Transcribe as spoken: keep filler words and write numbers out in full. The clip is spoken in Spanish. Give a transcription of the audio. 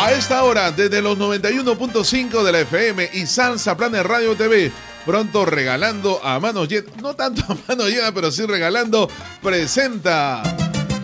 A esta hora, desde los noventa y uno punto cinco de la F M y Salsa Planet Radio T V, pronto regalando a mano llena, no tanto a mano llena, pero sí regalando, presenta